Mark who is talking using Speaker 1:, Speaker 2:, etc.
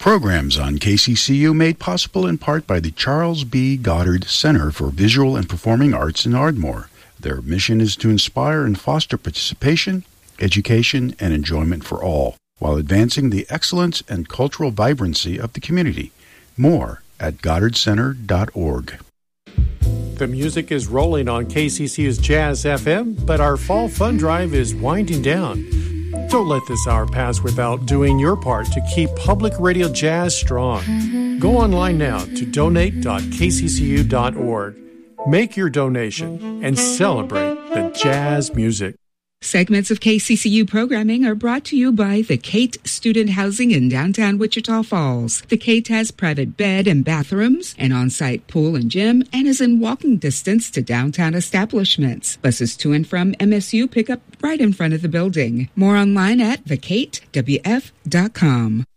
Speaker 1: Programs on KCCU made possible in part by the Charles B. Goddard Center for Visual and Performing Arts in Ardmore. Their mission is to inspire and foster participation, education, and enjoyment for all, while advancing the excellence and cultural vibrancy of the community. More at goddardcenter.org.
Speaker 2: The music is rolling on KCCU's Jazz FM, but our Fall Fun Drive is winding down. Don't let this hour pass without doing your part to keep public radio jazz strong. Go online now to donate.kccu.org. Make your donation and celebrate the jazz music.
Speaker 3: Segments of KCCU programming are brought to you by the Kate Student Housing in downtown Wichita Falls. The Kate has private bed and bathrooms, an on-site pool and gym, and is in walking distance to downtown establishments. Buses to and from MSU pick up right in front of the building. More online at thekatewf.com.